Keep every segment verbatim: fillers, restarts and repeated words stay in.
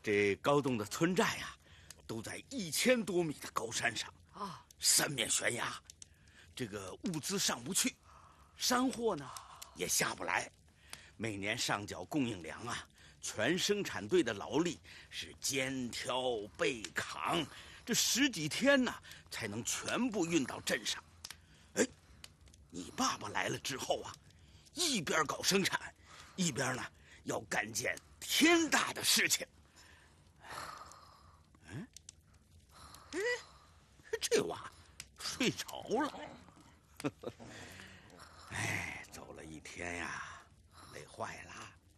这高洞的村寨呀、啊，都在一千多米的高山上啊，三面悬崖，这个物资上不去，山货呢也下不来。每年上缴供应粮啊，全生产队的劳力是肩挑背扛，这十几天呢才能全部运到镇上。哎，你爸爸来了之后啊，一边搞生产，一边呢要干件天大的事情。嗯，哎，这娃睡着了。哎，走了一天呀，累坏了。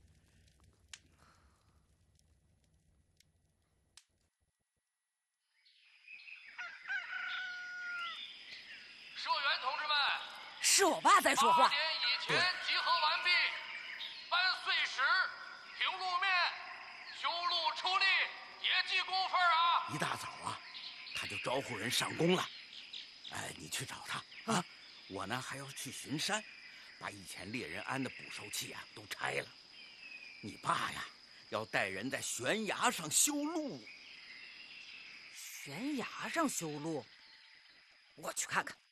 社员同志们， 是我爸在说话。 八点以前集合完毕，搬碎石、平路面、修路出力，也记工分啊！ 一大早啊，他就招呼人上工了。哎，你去找他啊！我呢还要去巡山，把以前猎人安的捕兽器啊都拆了。你爸呀，要带人在悬崖上修路。 悬崖上修路？我去看看。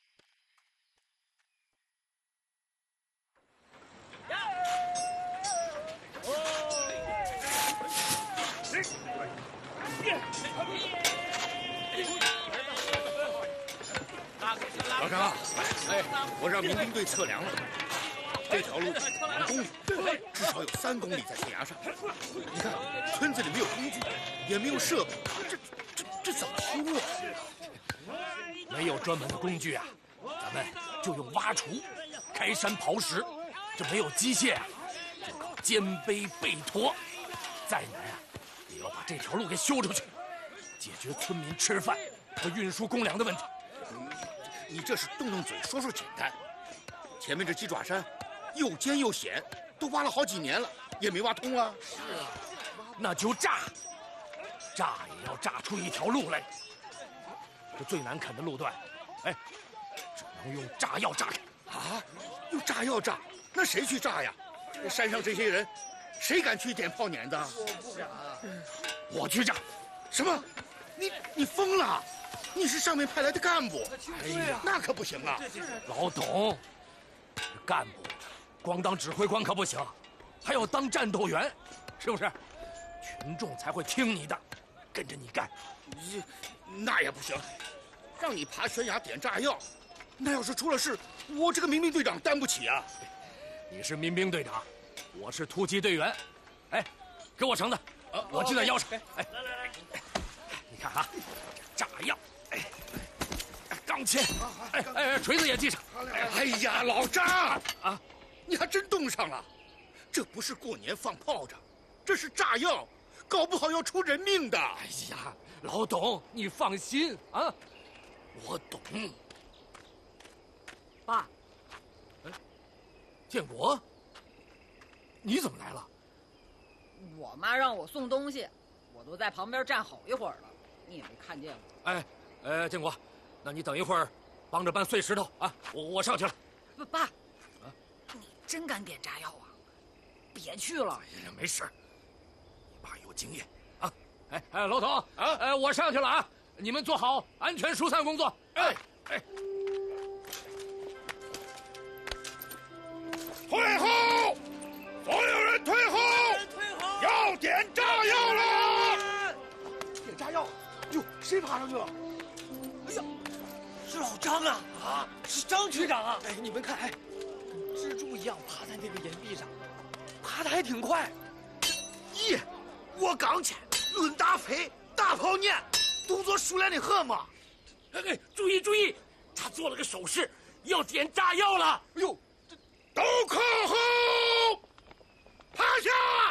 老张，哎，我让民兵队测量了，这条路两公里，至少有三公里在悬崖上。你看，村子里没有工具，也没有设备，这这这怎么修啊？ 没有专门的工具啊，咱们就用挖锄、开山刨石。这没有机械啊，就靠肩背背驮。再难啊，也要把这条路给修出去，解决村民吃饭和运输公粮的问题。 你这是动动嘴说说简单，前面这鸡爪山又尖又险，都挖了好几年了，也没挖通啊。 是啊，那就炸，炸也要炸出一条路来。这最难啃的路段，哎，只能用炸药炸开。 啊，用炸药炸？那谁去炸呀？山上这些人，谁敢去点炮碾的？ 我不敢，我去炸。 什么？你你疯了？你是上面派来的干部， 哎呀， 那可不行啊！ 老董，干部光当指挥官可不行，还要当战斗员，是不是？群众才会听你的，跟着你干。 你那也不行，让你爬悬崖点炸药，那要是出了事，我这个民兵队长担不起啊！ 你是民兵队长，我是突击队员。哎，给我绳子，我系在腰上。哎，来来来，你看啊，炸药。哎，钢钎，哎哎，锤子也系上。 哎呀，老张啊，你还真冻上了。这不是过年放炮仗，这是炸药，搞不好要出人命的。 哎呀，老董，你放心啊，我懂。 爸， 哎，建国，你怎么来了？ 我妈让我送东西，我都在旁边站好一会儿了，你也没看见我。 哎。呃，建国，那你等一会儿，帮着搬碎石头啊！我我上去了。 不，爸，啊，你真敢点炸药啊？别去了。 哎呀，没事，你爸有经验啊！哎哎，老董啊，哎，我上去了啊！你们做好安全疏散工作。哎哎， 退后！所有人退后！ 退后！ 要点炸药了！ 点炸药！哟，谁爬上去了？哎呀，是老张啊！啊，是张区长啊！哎，你们看，哎，跟蜘蛛一样爬在那个岩壁上，爬得还挺快。 咦，我刚去论大飞大炮念，动作熟练的很嘛。 哎哎，注意注意，他做了个手势，要点炸药了。 哎呦，都靠后，趴下！